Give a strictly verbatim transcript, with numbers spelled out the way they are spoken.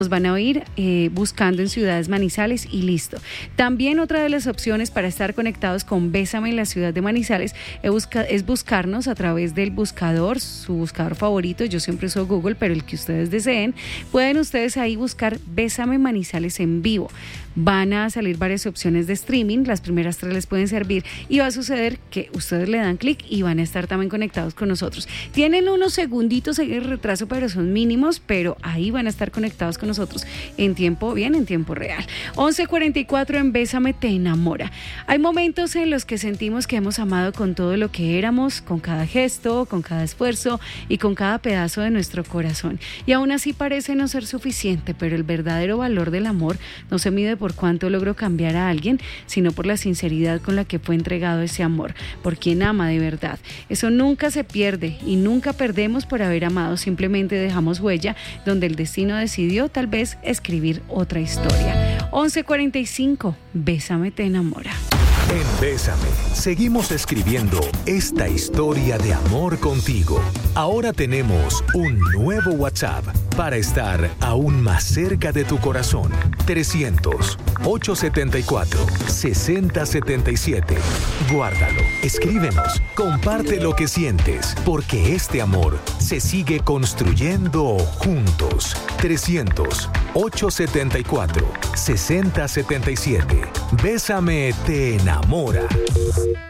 Nos van a oír eh, buscando en Ciudades Manizales y listo. También otra de las opciones para estar conectados con Bésame en la ciudad de Manizales es, busca, es buscarnos a través del buscador, su buscador favorito. Yo siempre uso Google, pero el que ustedes deseen. Pueden ustedes ahí buscar Bésame Manizales en vivo. Van a salir varias opciones de streaming, las primeras tres les pueden servir y va a suceder que ustedes le dan clic y van a estar también conectados con nosotros. Tienen unos segunditos ahí de retraso, pero son mínimos, pero ahí van a estar conectados con nosotros en tiempo, bien, en tiempo real. once cuarenta y cuatro en Bésame te enamora. Hay momentos en los que sentimos que hemos amado con todo lo que éramos, con cada gesto, con cada esfuerzo y con cada pedazo de nuestro corazón. Y aún así parece no ser suficiente, pero el verdadero valor del amor no se mide por cuánto logro cambiar a alguien, sino por la sinceridad con la que fue entregado ese amor, por quien ama de verdad. Eso nunca se pierde y nunca perdemos por haber amado, simplemente dejamos huella donde el destino decidió tal vez escribir otra historia. once cuarenta y cinco, Bésame te enamora. En Bésame, seguimos escribiendo esta historia de amor contigo. Ahora tenemos un nuevo WhatsApp para estar aún más cerca de tu corazón. trescientos, ochocientos setenta y cuatro, sesenta setenta y siete. Guárdalo, escríbenos, comparte lo que sientes, porque este amor se sigue construyendo juntos. trescientos, ochocientos setenta y cuatro, sesenta setenta y siete. Bésame te enamora.